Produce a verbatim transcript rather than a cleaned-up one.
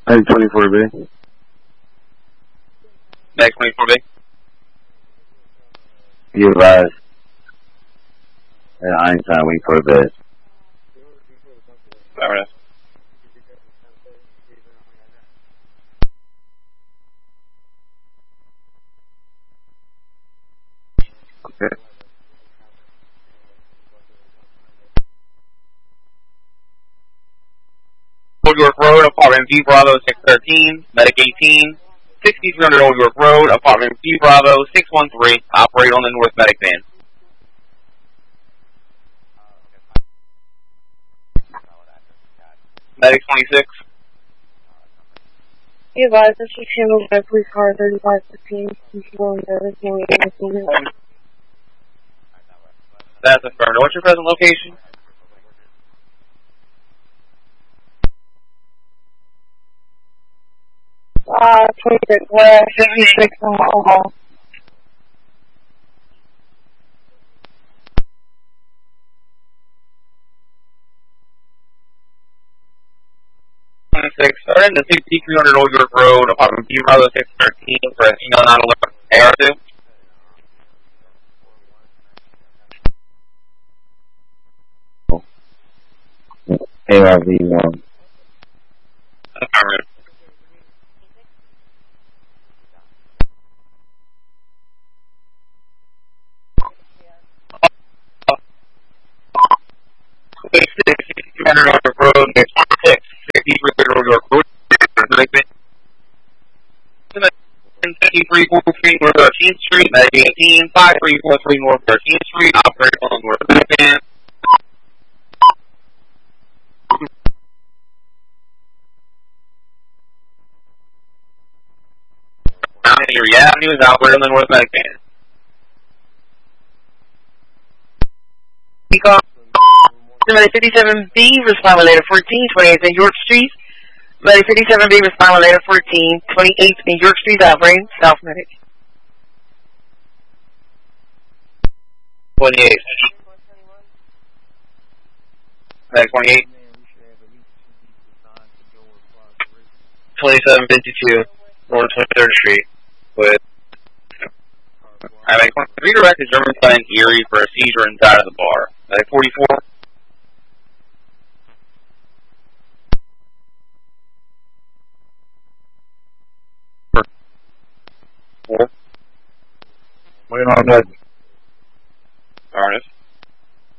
Hey, twenty-four B. Next twenty-four B. You advise. Yeah, Einstein, wing for a bit. Alright. Okay. Old York Road, apartment V Bravo six thirteen, medic eighteen, sixty-three hundred Old York Road, apartment V Bravo six one three, operate on the North Medic van. Medic twenty-six. Be advised, this is handled by police car thirty-five fifteen. That's affirmed. What's your present location? Uh, twenty-six West, fifty-six in Mobile. twenty-six. Start in the sixty-three hundred Old York Road, apartment V Bravo six thirteen, for a single nine eleven A R two. A R V one. Affirmative. sixty-three hundred Old York Road, next six, sixty-three hundred Old York Road, fifty-three forty-three North thirteenth Street, medic eighteen, five three four three North thirteenth Street, operate on North Medic van. Erie Avenue is operate on the North Medic van. Medic fifty-seven B, respond with later fourteen, twenty-eighth in York Street. Medic fifty-seven B, respond with later fourteen, twenty-eighth in York Street, operating South Medic. twenty-eight. Medic twenty-eight. twenty-seven fifty-two North twenty-third Street with I mean, redirect to German Sign Erie for a seizure inside of the bar. Medic forty-four. Four. Wait on that.